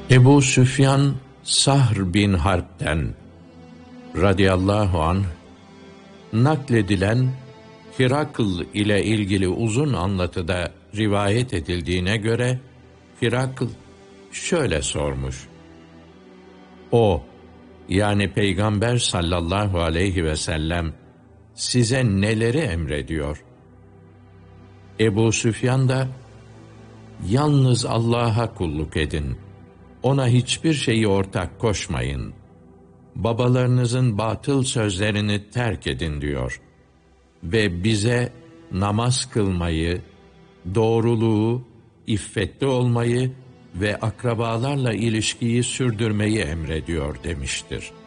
Ebu Süfyan Sahr bin Harp'ten radıyallahu anh nakledilen Hirakl ile ilgili uzun anlatıda rivayet edildiğine göre Hirakl şöyle sormuş: O, yani Peygamber sallallahu aleyhi ve sellem size neleri emrediyor? Ebu Süfyan da, yalnız Allah'a kulluk edin, ona hiçbir şeyi ortak koşmayın, babalarınızın batıl sözlerini terk edin diyor ve bize namaz kılmayı, doğruluğu, iffetli olmayı ve akrabalarla ilişkiyi sürdürmeyi emrediyor demiştir.